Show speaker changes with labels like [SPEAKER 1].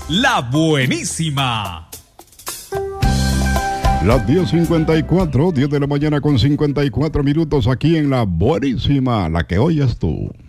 [SPEAKER 1] La Buenísima.
[SPEAKER 2] Las 10:54, 10 de la mañana con 54 minutos aquí en La Buenísima, la que oyes tú.